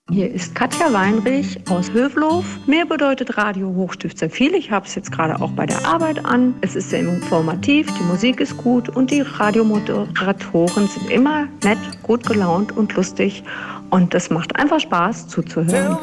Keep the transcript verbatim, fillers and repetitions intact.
Hier ist Katja Weinrich aus Hövelhof. Mir bedeutet Radio Hochstift sehr viel. Ich habe es jetzt gerade auch bei der Arbeit an. Es ist sehr informativ, die Musik ist gut und die Radiomoderatoren sind immer nett, gut gelaunt und lustig. Und es macht einfach Spaß zuzuhören.